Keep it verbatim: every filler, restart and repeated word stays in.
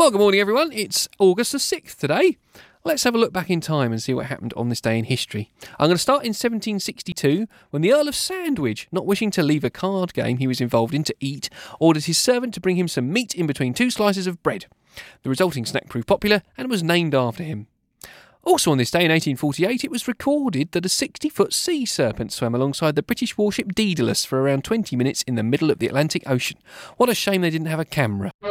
Well, good morning, everyone. It's August the sixth today. Let's have a look back in time and see what happened on this day in history. I'm going to start in seventeen sixty-two, when the Earl of Sandwich, not wishing to leave a card game he was involved in to eat, ordered his servant to bring him some meat in between two slices of bread. The resulting snack proved popular and was named after him. Also on this day in eighteen forty-eight, it was recorded that a sixty-foot sea serpent swam alongside the British warship Daedalus for around twenty minutes in the middle of the Atlantic Ocean. What a shame they didn't have a camera.